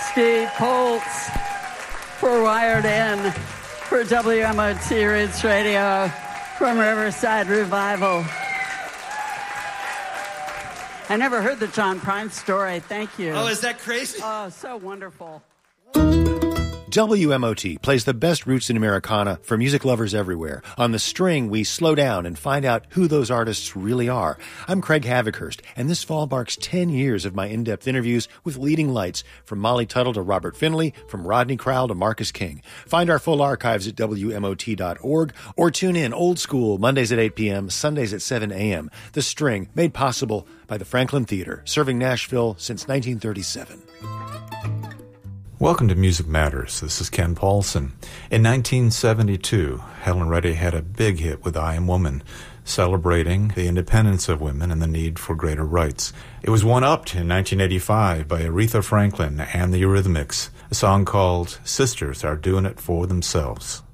Steve Poltz for Wired In for WMOT Roots Radio from Riverside Revival. I never heard the John Prine story. Thank you. Oh, is that crazy? Oh, so wonderful. WMOT plays the best roots in Americana for music lovers everywhere. On The String, we slow down and find out who those artists really are. I'm Craig Havikhurst, and this fall marks 10 years of my in-depth interviews with leading lights, from Molly Tuttle to Robert Finley, from Rodney Crowell to Marcus King. Find our full archives at WMOT.org or tune in old school Mondays at 8 p.m., Sundays at 7 a.m. The String, made possible by the Franklin Theater, serving Nashville since 1937. Welcome to Music Matters. This is Ken Paulson. In 1972, Helen Reddy had a big hit with I Am Woman, celebrating the independence of women and the need for greater rights. It was one-upped in 1985 by Aretha Franklin and the Eurythmics, a song called Sisters Are Doing It For Themselves.